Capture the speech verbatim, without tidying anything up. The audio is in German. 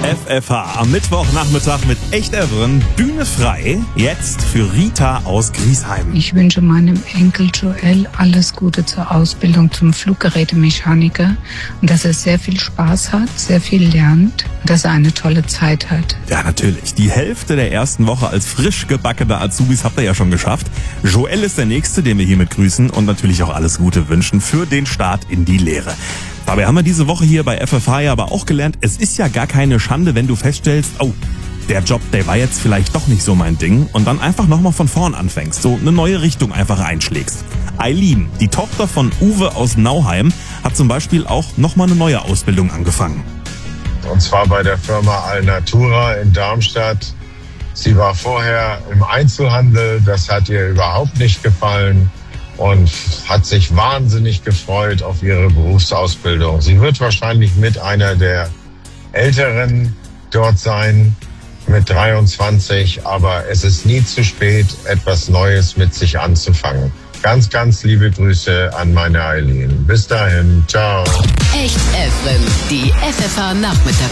F F H am Mittwochnachmittag mit Echt Evren. Bühne frei. Jetzt für Rita aus Griesheim. Ich wünsche meinem Enkel Joel alles Gute zur Ausbildung zum Fluggerätemechaniker und dass er sehr viel Spaß hat, sehr viel lernt und dass er eine tolle Zeit hat. Ja, natürlich. Die Hälfte der ersten Woche als frisch gebackener Azubis habt ihr ja schon geschafft. Joel ist der Nächste, den wir hiermit grüßen und natürlich auch alles Gute wünschen für den Start in die Lehre. Dabei haben wir diese Woche hier bei F F H ja aber auch gelernt, es ist ja gar keine Schande, wenn du feststellst, oh, der Job, der war jetzt vielleicht doch nicht so mein Ding und dann einfach nochmal von vorn anfängst, so eine neue Richtung einfach einschlägst. Eileen, die Tochter von Uwe aus Nauheim, hat zum Beispiel auch nochmal eine neue Ausbildung angefangen. Und zwar bei der Firma Alnatura in Darmstadt. Sie war vorher im Einzelhandel, das hat ihr überhaupt nicht gefallen und hat sich wahnsinnig gefreut auf ihre Berufsausbildung. Sie wird wahrscheinlich mit einer der Älteren dort sein, mit dreiundzwanzig, aber es ist nie zu spät, etwas Neues mit sich anzufangen. Ganz, ganz liebe Grüße an meine Eileen. Bis dahin, ciao. Echt Evren, die F F H Nachmittag.